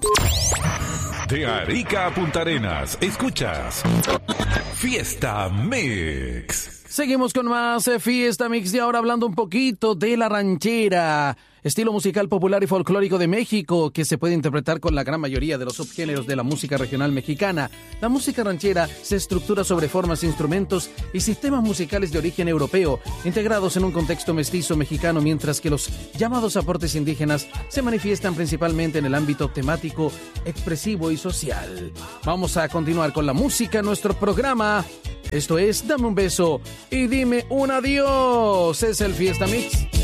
De Arica a Punta Arenas, escuchas Fiesta Mix. Seguimos con más Fiesta Mix y ahora hablando un poquito de la ranchera, estilo musical popular y folclórico de México que se puede interpretar con la gran mayoría de los subgéneros de la música regional mexicana. La música ranchera se estructura sobre formas, instrumentos y sistemas musicales de origen europeo, integrados en un contexto mestizo mexicano, mientras que los llamados aportes indígenas se manifiestan principalmente en el ámbito temático, expresivo y social. Vamos a continuar con la música en nuestro programa. Esto es Dame un beso y dime un adiós. Es el Fiesta Mix.